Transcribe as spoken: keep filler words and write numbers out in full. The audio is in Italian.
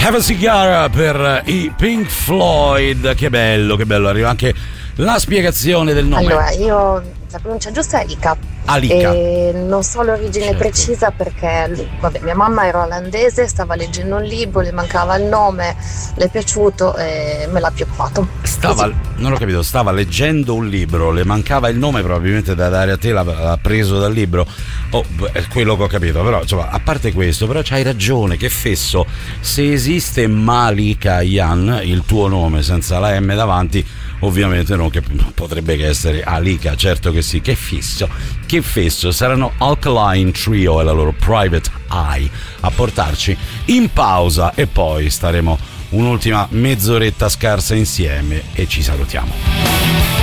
Have a Cigar per i Pink Floyd. Che bello, che bello. Arriva anche la spiegazione del nome. Allora, io la pronuncia giusta è Alika. Alika. E non so l'origine Certo. precisa perché, vabbè, mia mamma era olandese, stava leggendo un libro, le mancava il nome, le è piaciuto e me l'ha pioppato. Stava, Così. non ho capito, stava leggendo un libro, le mancava il nome probabilmente da dare a te, l'ha, l'ha preso dal libro. Oh, è quello che ho capito, però insomma, a parte questo, però c'hai ragione, che fesso, se esiste Malika Yan, il tuo nome senza la M davanti, ovviamente non che potrebbe che essere Alika, certo che sì, che fisso, che fesso. Saranno Alkaline Trio e la loro Private Eye a portarci in pausa e poi staremo un'ultima mezz'oretta scarsa insieme e ci salutiamo.